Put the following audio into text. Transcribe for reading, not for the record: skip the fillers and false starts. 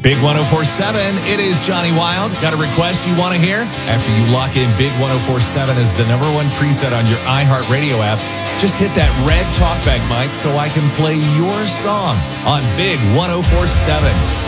Big 104.7, it is Johnny Wild. Got a request you want to hear? After you lock in Big 104.7 as the number one preset on your iHeartRadio app, just hit that red talkback mic so I can play your song on Big 104.7.